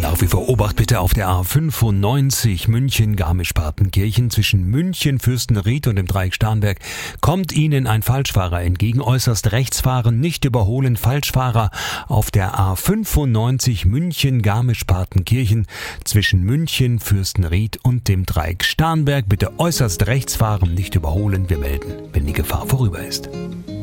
Nach wie vor Obacht bitte auf der A95 München-Garmisch-Partenkirchen zwischen München-Fürstenried und dem Dreieck Starnberg kommt Ihnen ein Falschfahrer entgegen. Äußerst rechts fahren, nicht überholen. Falschfahrer auf der A95 München-Garmisch-Partenkirchen zwischen München-Fürstenried und dem Dreieck Starnberg. Bitte äußerst rechts fahren, nicht überholen. Wir melden, wenn die Gefahr vorüber ist.